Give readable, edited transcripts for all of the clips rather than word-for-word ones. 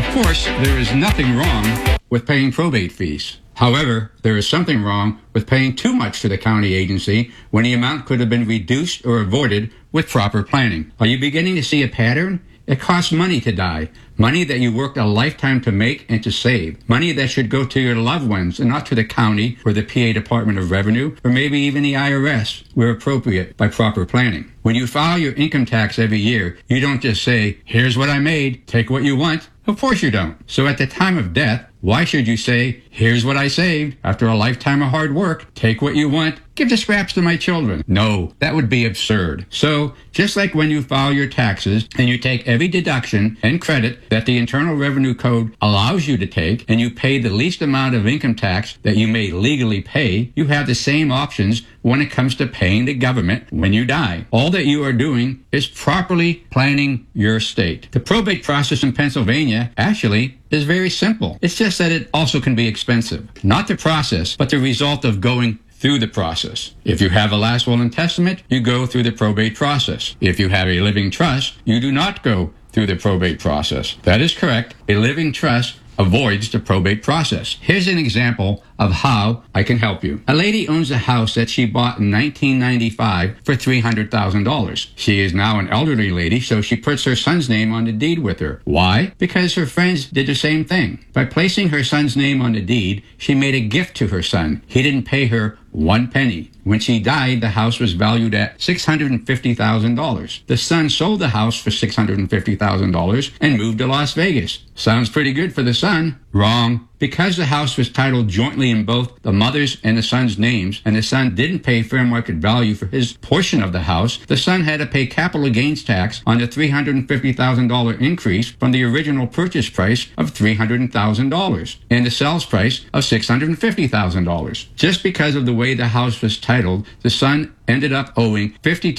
Of course, there is nothing wrong with paying probate fees. However, there is something wrong with paying too much to the county agency when the amount could have been reduced or avoided with proper planning. Are you beginning to see a pattern? It costs money to die. Money that you worked a lifetime to make and to save. Money that should go to your loved ones and not to the county or the PA Department of Revenue or maybe even the IRS where appropriate by proper planning. When you file your income tax every year, you don't just say, here's what I made, take what you want. Of course you don't. So at the time of death, why should you say, here's what I saved after a lifetime of hard work, take what you want, give the scraps to my children? No, that would be absurd. So, just like when you file your taxes and you take every deduction and credit that the Internal Revenue Code allows you to take and you pay the least amount of income tax that you may legally pay, you have the same options when it comes to paying the government when you die. All that you are doing is properly planning your estate. The probate process in Pennsylvania actually is very simple. It's just that it also can be expensive. Not the process, but the result of going through the process. If you have a last will and testament, you go through the probate process. If you have a living trust, you do not go through the probate process. That is correct. A living trust avoids the probate process. Here's an example of how I can help you. A lady owns a house that she bought in 1995 for $300,000. She is now an elderly lady, so she puts her son's name on the deed with her. Why? Because her friends did the same thing. By placing her son's name on the deed, she made a gift to her son. He didn't pay her one penny. When she died, the house was valued at $650,000. The son sold the house for $650,000 and moved to Las Vegas. Sounds pretty good for the son. Wrong. Because the house was titled jointly in both the mother's and the son's names, and the son didn't pay fair market value for his portion of the house, the son had to pay capital gains tax on the $350,000 increase from the original purchase price of $300,000 and the sales price of $650,000. Just because of the way the house was titled, the son ended up owing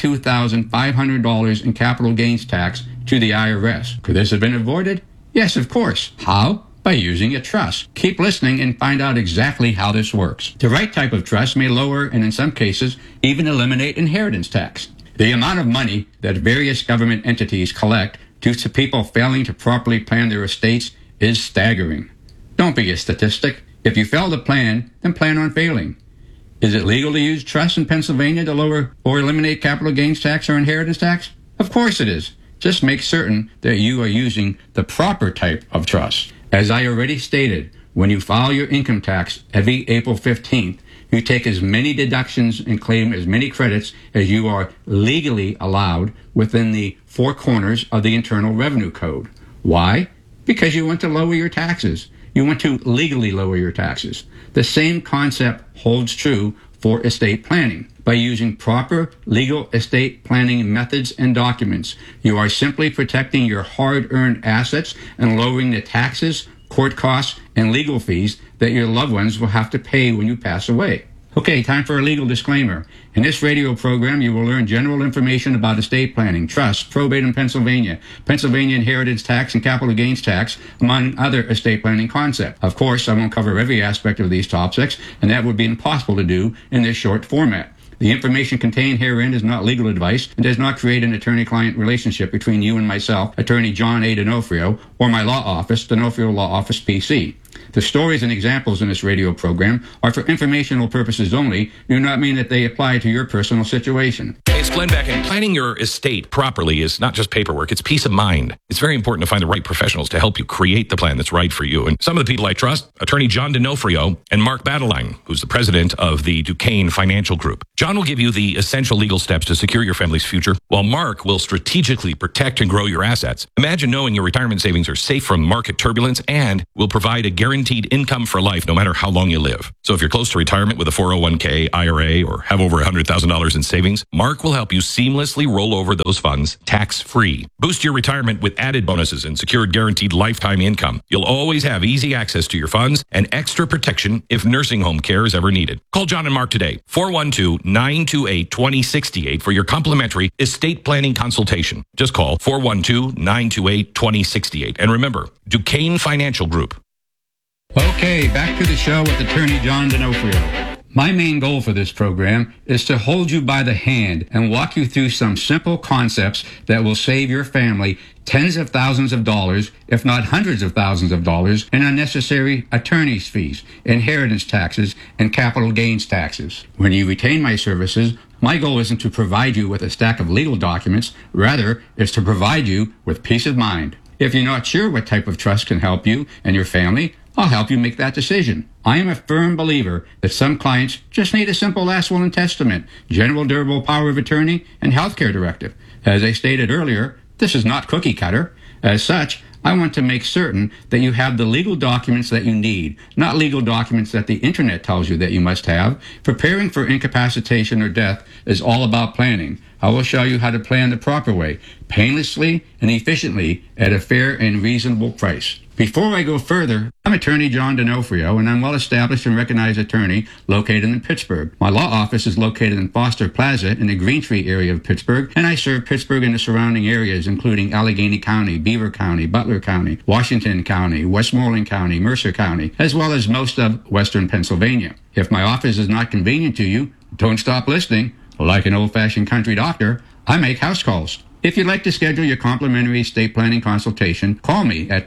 $52,500 in capital gains tax to the IRS. Could this have been avoided? Yes, of course. How? By using a trust. Keep listening and find out exactly how this works. The right type of trust may lower and in some cases even eliminate inheritance tax. The amount of money that various government entities collect due to people failing to properly plan their estates is staggering. Don't be a statistic. If you fail to plan, then plan on failing. Is it legal to use trusts in Pennsylvania to lower or eliminate capital gains tax or inheritance tax? Of course it is. Just make certain that you are using the proper type of trust. As I already stated, when you file your income tax every April 15th, you take as many deductions and claim as many credits as you are legally allowed within the four corners of the Internal Revenue Code. Why? Because you want to lower your taxes. You want to legally lower your taxes. The same concept holds true for estate planning. By using proper legal estate planning methods and documents, you are simply protecting your hard-earned assets and lowering the taxes, court costs, and legal fees that your loved ones will have to pay when you pass away. Okay, time for a legal disclaimer. In this radio program, you will learn general information about estate planning, trust, probate in Pennsylvania, Pennsylvania inheritance tax and capital gains tax, among other estate planning concepts. Of course, I won't cover every aspect of these topics, and that would be impossible to do in this short format. The information contained herein is not legal advice and does not create an attorney-client relationship between you and myself, Attorney John A. D'Onofrio, or my law office, D'Onofrio Law Office, PC. The stories and examples in this radio program are for informational purposes only, do not mean that they apply to your personal situation. Hey, it's Glenn Beck, and planning your estate properly is not just paperwork, it's peace of mind. It's very important to find the right professionals to help you create the plan that's right for you. And some of the people I trust, Attorney John D'Onofrio and Mark Badeline, who's the president of the Duquesne Financial Group. John will give you the essential legal steps to secure your family's future, while Mark will strategically protect and grow your assets. Imagine knowing your retirement savings are safe from market turbulence and will provide a guaranteed income for life no matter how long you live. So if you're close to retirement with a 401k, IRA, or have over $100,000 in savings, Mark will help you seamlessly roll over those funds tax-free. Boost your retirement with added bonuses and secured guaranteed lifetime income. You'll always have easy access to your funds and extra protection if nursing home care is ever needed. Call John and Mark today, 412-928-2068 for your complimentary estate planning consultation. Just call 412-928-2068. And remember, Duquesne Financial Group. Okay, back to the show with Attorney John D'Onofrio. My main goal for this program is to hold you by the hand and walk you through some simple concepts that will save your family tens of thousands of dollars, if not hundreds of thousands of dollars, in unnecessary attorney's fees, inheritance taxes, and capital gains taxes. When you retain my services, my goal isn't to provide you with a stack of legal documents. Rather, it's to provide you with peace of mind. If you're not sure what type of trust can help you and your family, I'll help you make that decision. I am a firm believer that some clients just need a simple last will and testament, general durable power of attorney, and healthcare directive. As I stated earlier, this is not cookie cutter. As such, I want to make certain that you have the legal documents that you need, not legal documents that the internet tells you that you must have. Preparing for incapacitation or death is all about planning. I will show you how to plan the proper way, painlessly and efficiently at a fair and reasonable price. Before I go further, I'm attorney John D'Onofrio, and I'm a well-established and recognized attorney located in Pittsburgh. My law office is located in Foster Plaza in the Green Tree area of Pittsburgh, and I serve Pittsburgh and the surrounding areas, including Allegheny County, Beaver County, Butler County, Washington County, Westmoreland County, Mercer County, as well as most of western Pennsylvania. If my office is not convenient to you, don't stop listening. Like an old-fashioned country doctor, I make house calls. If you'd like to schedule your complimentary estate planning consultation, call me at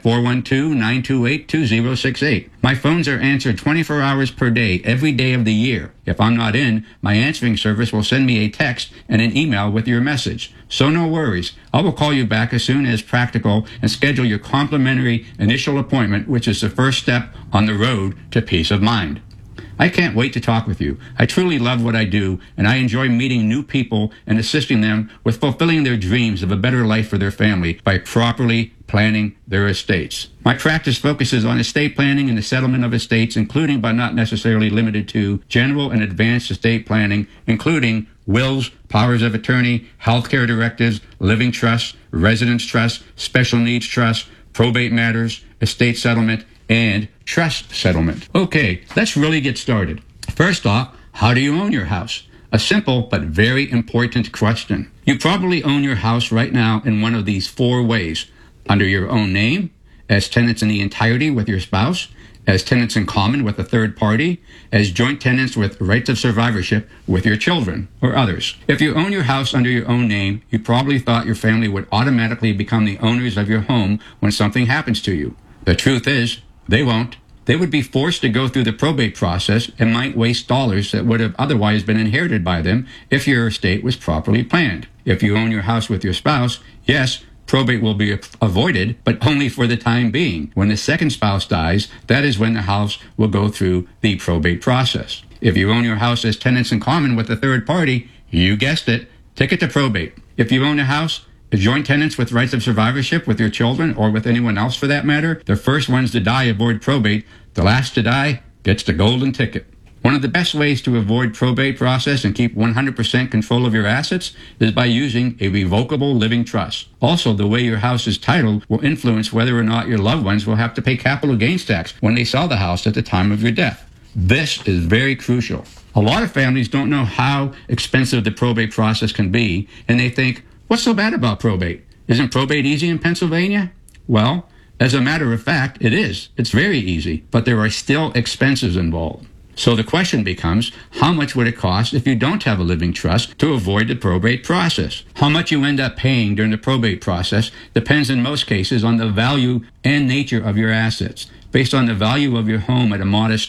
412-928-2068. My phones are answered 24 hours per day, every day of the year. If I'm not in, my answering service will send me a text and an email with your message. So no worries. I will call you back as soon as practical and schedule your complimentary initial appointment, which is the first step on the road to peace of mind. I can't wait to talk with you. I truly love what I do, and I enjoy meeting new people and assisting them with fulfilling their dreams of a better life for their family by properly planning their estates. My practice focuses on estate planning and the settlement of estates, including but not necessarily limited to general and advanced estate planning, including wills, powers of attorney, healthcare directives, living trusts, residence trusts, special needs trusts, probate matters, estate settlement, and trust settlement. Okay, let's really get started. First off, how do you own your house? A simple but very important question. You probably own your house right now in one of these four ways: under your own name, as tenants in the entirety with your spouse, as tenants in common with a third party, as joint tenants with rights of survivorship with your children or others. If you own your house under your own name, you probably thought your family would automatically become the owners of your home when something happens to you. The truth is, they won't. They would be forced to go through the probate process and might waste dollars that would have otherwise been inherited by them if your estate was properly planned. If you own your house with your spouse, yes, probate will be avoided, but only for the time being. When the second spouse dies, that is when the house will go through the probate process. If you own your house as tenants in common with a third party, you guessed it, take it to probate. If you own a house as joint tenants with rights of survivorship with your children or with anyone else for that matter, the first ones to die avoid probate. The last to die gets the golden ticket. One of the best ways to avoid probate process and keep 100% control of your assets is by using a revocable living trust. Also, the way your house is titled will influence whether or not your loved ones will have to pay capital gains tax when they sell the house at the time of your death. This is very crucial. A lot of families don't know how expensive the probate process can be, and they think, what's so bad about probate? Isn't probate easy in Pennsylvania? Well, as a matter of fact, it is. It's very easy, but there are still expenses involved. So the question becomes, how much would it cost if you don't have a living trust to avoid the probate process? How much you end up paying during the probate process depends in most cases on the value and nature of your assets. Based on the value of your home at a modest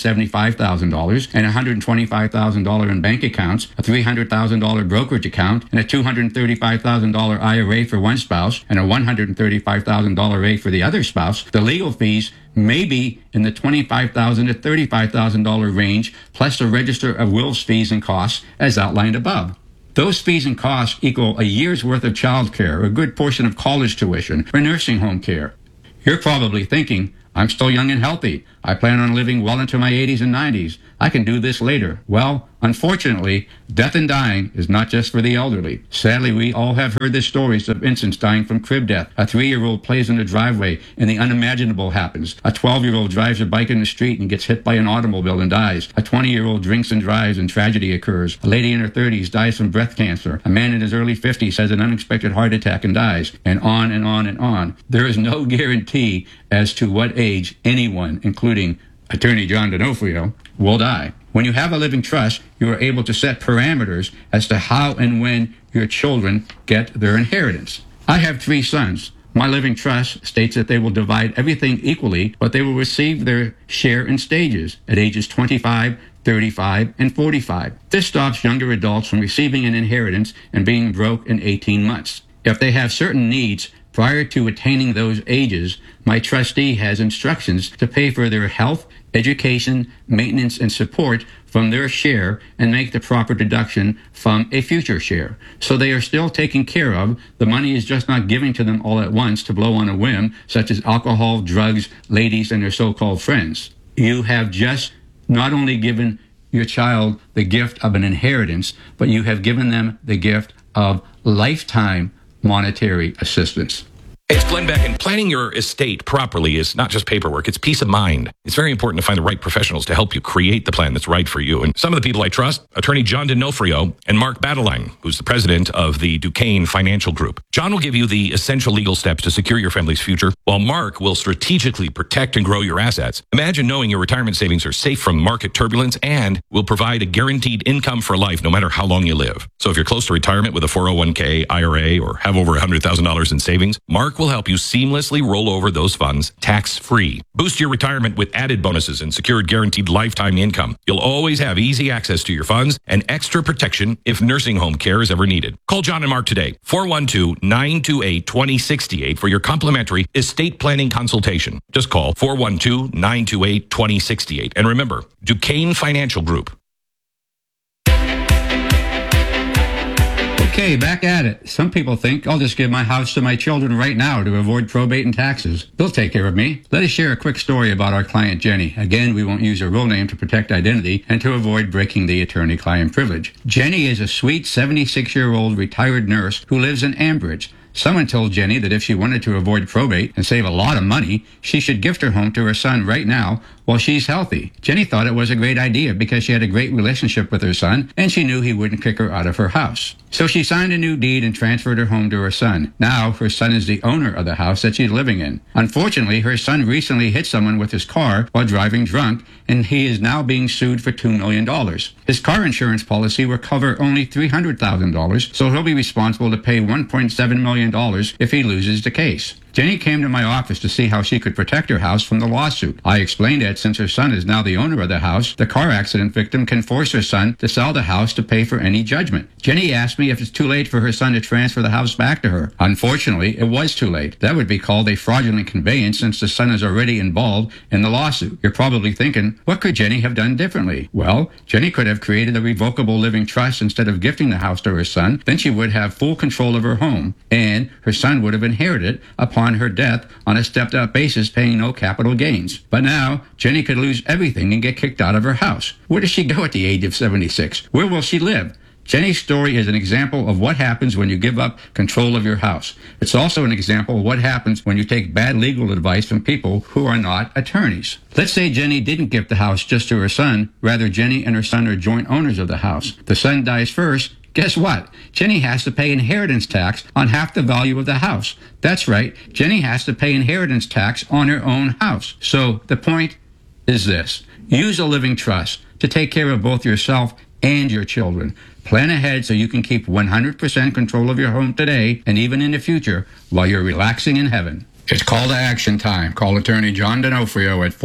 $275,000 and $125,000 in bank accounts, a $300,000 brokerage account, and a $235,000 IRA for one spouse, and a $135,000 IRA for the other spouse, the legal fees may be in the $25,000 to $35,000 range, plus the Register of Wills fees and costs as outlined above. Those fees and costs equal a year's worth of child care, a good portion of college tuition, or nursing home care. You're probably thinking, I'm still young and healthy. I plan on living well into my 80s and 90s. I can do this later. Well, unfortunately, death and dying is not just for the elderly. Sadly, we all have heard the stories of infants dying from crib death. A 3-year-old plays in the driveway and the unimaginable happens. A 12-year-old drives a bike in the street and gets hit by an automobile and dies. A 20-year-old drinks and drives and tragedy occurs. A lady in her 30s dies from breast cancer. A man in his early 50s has an unexpected heart attack and dies. And on and on and on. There is no guarantee as to what age anyone, including Attorney John D'Onofrio, will die. When you have a living trust, you are able to set parameters as to how and when your children get their inheritance. I have 3 sons. My living trust states that they will divide everything equally, but they will receive their share in stages at ages 25, 35, and 45. This stops younger adults from receiving an inheritance and being broke in 18 months. If they have certain needs prior to attaining those ages, my trustee has instructions to pay for their health, education, maintenance, and support from their share and make the proper deduction from a future share. So they are still taken care of. The money is just not given to them all at once to blow on a whim, such as alcohol, drugs, ladies, and their so-called friends. You have just not only given your child the gift of an inheritance, but you have given them the gift of lifetime monetary assistance. It's Glenn Beck, and planning your estate properly is not just paperwork, it's peace of mind. It's very important to find the right professionals to help you create the plan that's right for you. And some of the people I trust, attorney John D'Onofrio and Mark Badelang, who's the president of the Duquesne Financial Group. John will give you the essential legal steps to secure your family's future, while Mark will strategically protect and grow your assets. Imagine knowing your retirement savings are safe from market turbulence and will provide a guaranteed income for life no matter how long you live. So if you're close to retirement with a 401k, IRA, or have over $100,000 in savings, Mark will help you seamlessly roll over those funds tax-free. Boost your retirement with added bonuses and secured guaranteed lifetime income. You'll always have easy access to your funds and extra protection if nursing home care is ever needed. Call John and Mark today, 412-928-2068 for your complimentary estate planning consultation. Just call 412-928-2068. And remember, Duquesne Financial Group. Okay, back at it. Some people think I'll just give my house to my children right now to avoid probate and taxes. They'll take care of me. Let us share a quick story about our client Jenny. Again, we won't use her real name to protect identity and to avoid breaking the attorney-client privilege. Jenny is a sweet 76-year-old retired nurse who lives in Ambridge. Someone told Jenny that if she wanted to avoid probate and save a lot of money, she should gift her home to her son right now while she's healthy. Jenny thought it was a great idea because she had a great relationship with her son and she knew he wouldn't kick her out of her house. So she signed a new deed and transferred her home to her son. Now her son is the owner of the house that she's living in. Unfortunately, her son recently hit someone with his car while driving drunk, and he is now being sued for $2 million. His car insurance policy will cover only $300,000, so he'll be responsible to pay $1.7 million if he loses the case. Jenny came to my office to see how she could protect her house from the lawsuit. I explained that since her son is now the owner of the house, the car accident victim can force her son to sell the house to pay for any judgment. Jenny asked me if it's too late for her son to transfer the house back to her. Unfortunately, it was too late. That would be called a fraudulent conveyance since the son is already involved in the lawsuit. You're probably thinking, what could Jenny have done differently? Well, Jenny could have created a revocable living trust instead of gifting the house to her son. Then she would have full control of her home, and her son would have inherited it upon her death on a stepped-up basis, paying no capital gains. But now, Jenny could lose everything and get kicked out of her house. Where does she go at the age of 76? Where will she live? Jenny's story is an example of what happens when you give up control of your house. It's also an example of what happens when you take bad legal advice from people who are not attorneys. Let's say Jenny didn't gift the house just to her son. Rather, Jenny and her son are joint owners of the house. The son dies first. Guess what? Jenny has to pay inheritance tax on half the value of the house. That's right. Jenny has to pay inheritance tax on her own house. So the point is this. Use a living trust to take care of both yourself and your children. Plan ahead so you can keep 100% control of your home today and even in the future while you're relaxing in heaven. It's call to action time. Call attorney John D'Onofrio at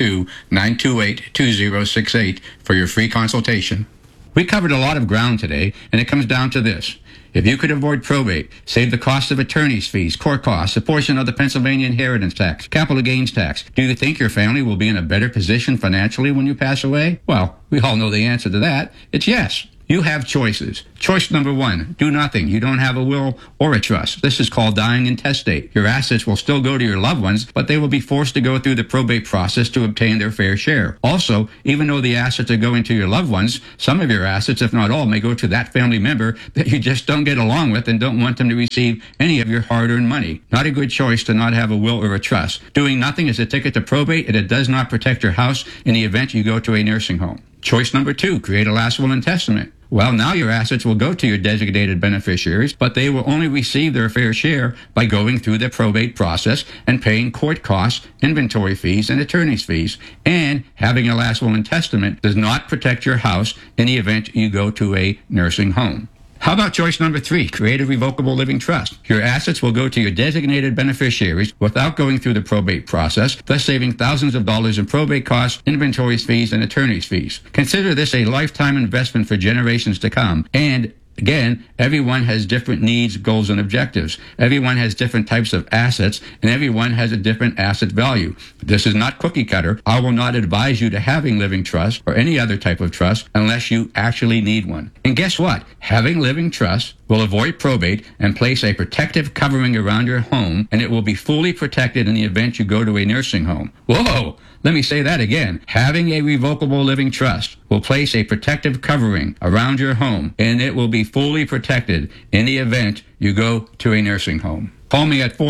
412-928-2068 for your free consultation. We covered a lot of ground today, and it comes down to this. If you could avoid probate, save the cost of attorney's fees, court costs, a portion of the Pennsylvania inheritance tax, capital gains tax, do you think your family will be in a better position financially when you pass away? Well, we all know the answer to that. It's yes. You have choices. Choice number 1, do nothing. You don't have a will or a trust. This is called dying intestate. Your assets will still go to your loved ones, but they will be forced to go through the probate process to obtain their fair share. Also, even though the assets are going to your loved ones, some of your assets, if not all, may go to that family member that you just don't get along with and don't want them to receive any of your hard-earned money. Not a good choice to not have a will or a trust. Doing nothing is a ticket to probate, and it does not protect your house in the event you go to a nursing home. Choice number 2, create a last will and testament. Well, now your assets will go to your designated beneficiaries, but they will only receive their fair share by going through the probate process and paying court costs, inventory fees, and attorney's fees. And having a last will and testament does not protect your house in the event you go to a nursing home. How about choice number 3, create a revocable living trust? Your assets will go to your designated beneficiaries without going through the probate process, thus saving thousands of dollars in probate costs, inventory fees, and attorney's fees. Consider this a lifetime investment for generations to come. And again, everyone has different needs, goals, and objectives. Everyone has different types of assets, and everyone has a different asset value. This is not cookie cutter. I will not advise you to having living trust or any other type of trust unless you actually need one. And guess what? Having living trust will avoid probate and place a protective covering around your home, and it will be fully protected in the event you go to a nursing home. Whoa! Let me say that again. Having a revocable living trust will place a protective covering around your home, and it will be fully protected in the event you go to a nursing home. Call me at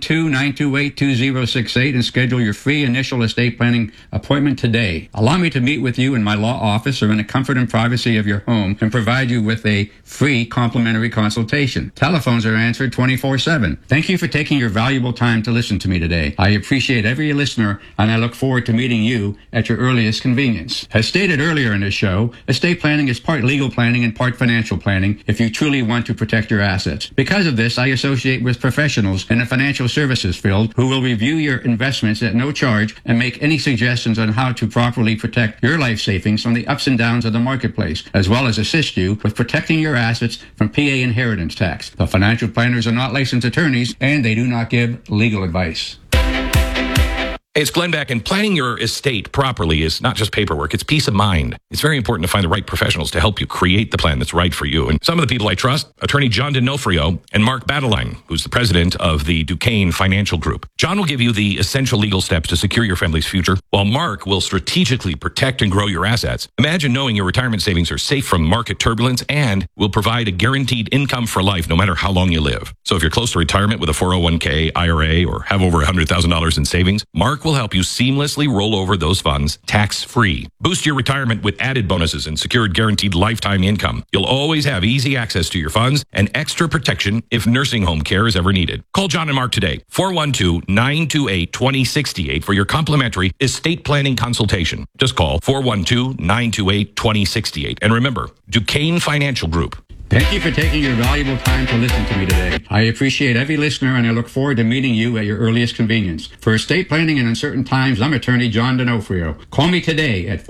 412-928-2068 and schedule your free initial estate planning appointment today. Allow me to meet with you in my law office or in the comfort and privacy of your home and provide you with a free complimentary consultation. Telephones are answered 24/7. Thank you for taking your valuable time to listen to me today. I appreciate every listener, and I look forward to meeting you at your earliest convenience. As stated earlier in this show, estate planning is part legal planning and part financial planning if you truly want to protect your assets. Because of this, I associate with professionals in the financial services field who will review your investments at no charge and make any suggestions on how to properly protect your life savings from the ups and downs of the marketplace, as well as assist you with protecting your assets from PA inheritance tax. The financial planners are not licensed attorneys, and they do not give legal advice. Hey, it's Glenn Beck, and planning your estate properly is not just paperwork, it's peace of mind. It's very important to find the right professionals to help you create the plan that's right for you. And some of the people I trust, attorney John D'Onofrio and Mark Badeline, who's the president of the Duquesne Financial Group. John will give you the essential legal steps to secure your family's future, while Mark will strategically protect and grow your assets. Imagine knowing your retirement savings are safe from market turbulence and will provide a guaranteed income for life no matter how long you live. So if you're close to retirement with a 401k, IRA, or have over $100,000 in savings, Mark will help you seamlessly roll over those funds tax-free. Boost your retirement with added bonuses and secured guaranteed lifetime income. You'll always have easy access to your funds and extra protection if nursing home care is ever needed. Call John and Mark today, 412-928-2068 for your complimentary estate planning consultation. Just call 412-928-2068. And remember, Duquesne Financial Group. Thank you for taking your valuable time to listen to me today. I appreciate every listener, and I look forward to meeting you at your earliest convenience. For estate planning in uncertain times, I'm attorney John D'Onofrio. Call me today at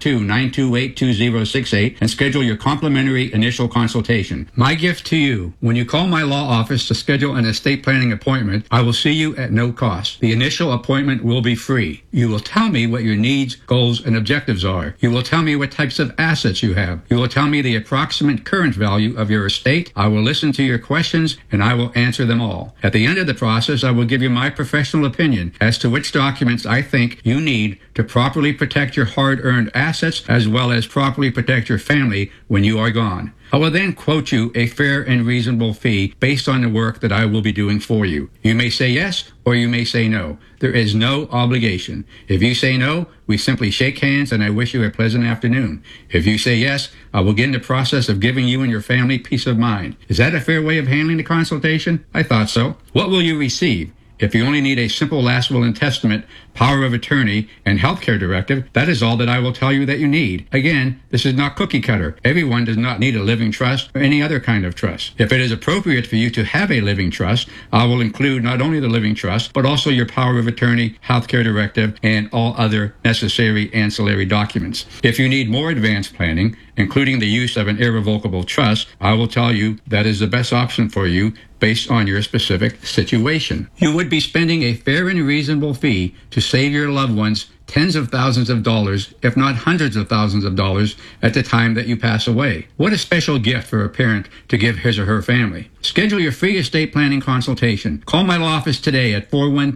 412-928-2068 and schedule your complimentary initial consultation. My gift to you, when you call my law office to schedule an estate planning appointment, I will see you at no cost. The initial appointment will be free. You will tell me what your needs, goals, and objectives are. You will tell me what types of assets you have. You will tell me the approximate current value of your estate. I will listen to your questions, and I will answer them all. At the end of the process, I will give you my professional opinion as to which documents I think you need to properly protect your hard-earned assets as well as properly protect your family when you are gone. I will then quote you a fair and reasonable fee based on the work that I will be doing for you. You may say yes or you may say no. There is no obligation. If you say no, we simply shake hands and I wish you a pleasant afternoon. If you say yes, I will begin the process of giving you and your family peace of mind. Is that a fair way of handling the consultation? I thought so. What will you receive? If you only need a simple last will and testament, power of attorney, and healthcare directive, that is all that I will tell you that you need. Again, this is not cookie cutter. Everyone does not need a living trust or any other kind of trust. If it is appropriate for you to have a living trust, I will include not only the living trust, but also your power of attorney, healthcare directive, and all other necessary ancillary documents. If you need more advanced planning, including the use of an irrevocable trust, I will tell you that is the best option for you based on your specific situation. You would be spending a fair and reasonable fee to save your loved ones tens of thousands of dollars, if not hundreds of thousands of dollars, at the time that you pass away. What a special gift for a parent to give his or her family. Schedule your free estate planning consultation. Call my law office today at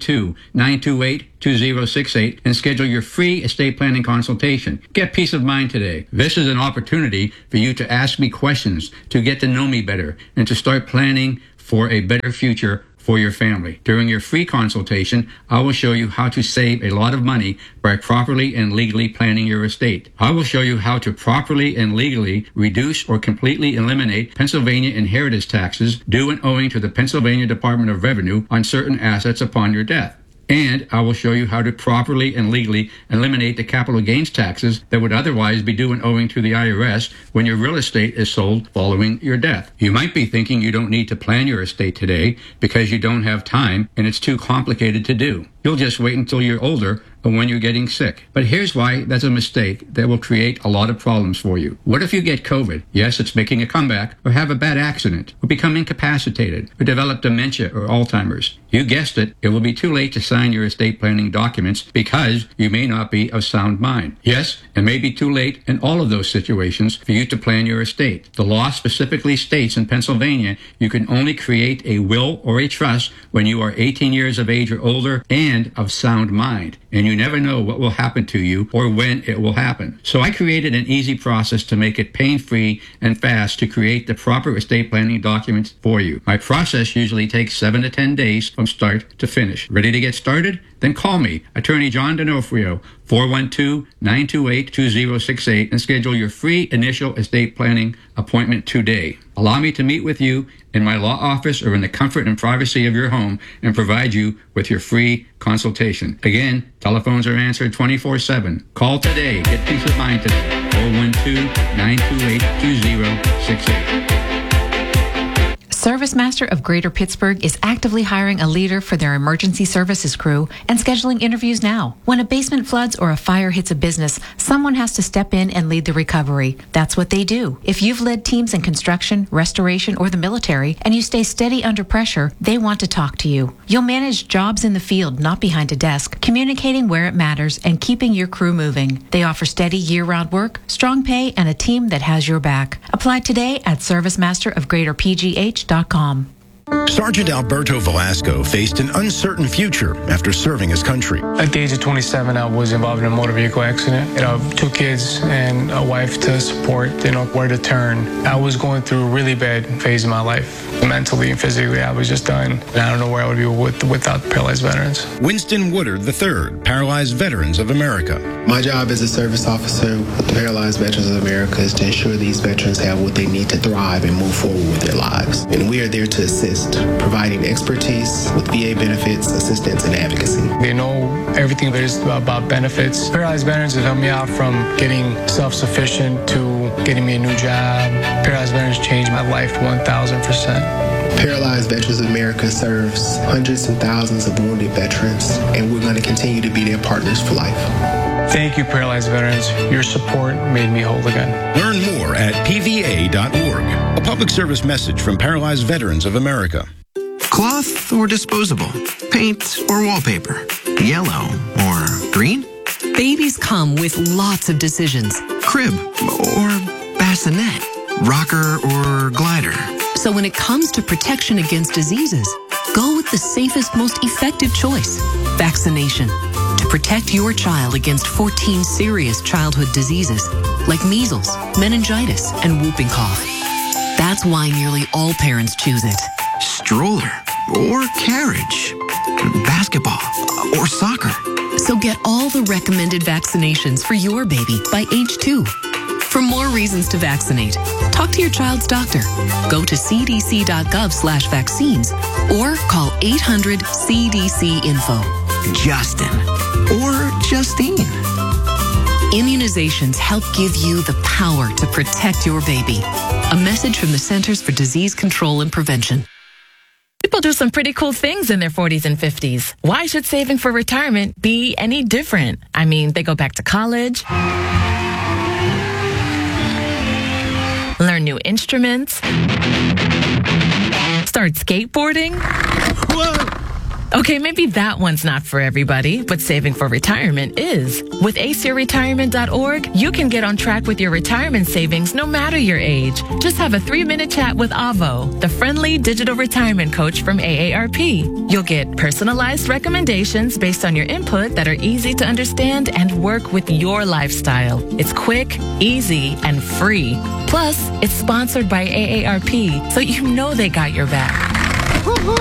412-928-2068 and schedule your free estate planning consultation. Get peace of mind today. This is an opportunity for you to ask me questions, to get to know me better, and to start planning for a better future for your family. During your free consultation, I will show you how to save a lot of money by properly and legally planning your estate. I will show you how to properly and legally reduce or completely eliminate Pennsylvania inheritance taxes due and owing to the Pennsylvania Department of Revenue on certain assets upon your death. And I will show you how to properly and legally eliminate the capital gains taxes that would otherwise be due and owing to the IRS when your real estate is sold following your death. You might be thinking you don't need to plan your estate today because you don't have time and it's too complicated to do. You'll just wait until you're older or when you're getting sick. But here's why that's a mistake that will create a lot of problems for you. What if you get COVID? Yes, it's making a comeback, or have a bad accident, or become incapacitated, or develop dementia or Alzheimer's. You guessed it, it will be too late to sign your estate planning documents because you may not be of sound mind. Yes, it may be too late in all of those situations for you to plan your estate. The law specifically states in Pennsylvania you can only create a will or a trust when you are 18 years of age or older and of sound mind. And you never know what will happen to you or when it will happen. So I created an easy process to make it pain-free and fast to create the proper estate planning documents for you. My process usually takes 7 to 10 days from start to finish. Ready to get started? Then call me, Attorney John D'Onofrio, 412-928-2068, and schedule your free initial estate planning appointment today. Allow me to meet with you in my law office or in the comfort and privacy of your home and provide you with your free consultation. Again, telephones are answered 24/7. Call today. Get peace of mind today. 412-928-2068. ServiceMaster of Greater Pittsburgh is actively hiring a leader for their emergency services crew and scheduling interviews now. When a basement floods or a fire hits a business, someone has to step in and lead the recovery. That's what they do. If you've led teams in construction, restoration, or the military, and you stay steady under pressure, they want to talk to you. You'll manage jobs in the field, not behind a desk, communicating where it matters and keeping your crew moving. They offer steady year-round work, strong pay, and a team that has your back. Apply today at ServiceMasterofGreaterPGH.com. Sergeant Alberto Velasco faced an uncertain future after serving his country. At the age of 27, I was involved in a motor vehicle accident. I have 2 kids and a wife to support, where to turn. I was going through a really bad phase of my life. Mentally and physically, I was just done. And I don't know where I would be without paralyzed veterans. Winston Woodard III, Paralyzed Veterans of America. My job as a service officer with the Paralyzed Veterans of America is to ensure these veterans have what they need to thrive and move forward with their lives. And we are there to assist, providing expertise with VA benefits, assistance, and advocacy. They know everything there is about benefits. Paralyzed Veterans have helped me out from getting self-sufficient to getting me a new job. Paralyzed Veterans changed my life 1,000%. Paralyzed Veterans of America serves hundreds and thousands of wounded veterans, and we're going to continue to be their partners for life. Thank you, Paralyzed Veterans. Your support made me whole again. Learn more at pva.org. A public service message from Paralyzed Veterans of America. Cloth or disposable? Paint or wallpaper? Yellow or green? Babies come with lots of decisions. Crib or bassinet? Rocker or glider? So when it comes to protection against diseases, go with the safest, most effective choice, vaccination. To protect your child against 14 serious childhood diseases like measles, meningitis, and whooping cough. That's why nearly all parents choose it. Stroller or carriage? Basketball or soccer? So get all the recommended vaccinations for your baby by age 2. For more reasons to vaccinate, talk to your child's doctor. Go to cdc.gov/vaccines or call 800-CDC-INFO. Justin or Justine. Immunizations help give you the power to protect your baby. A message from the Centers for Disease Control and Prevention. People do some pretty cool things in their 40s and 50s. Why should saving for retirement be any different? I mean, they go back to college, learn new instruments, start skateboarding. Whoa! Okay, maybe that one's not for everybody, but saving for retirement is. With aceyourretirement.org, you can get on track with your retirement savings no matter your age. Just have a 3-minute chat with Avo, the friendly digital retirement coach from AARP. You'll get personalized recommendations based on your input that are easy to understand and work with your lifestyle. It's quick, easy, and free. Plus, it's sponsored by AARP, so you know they got your back.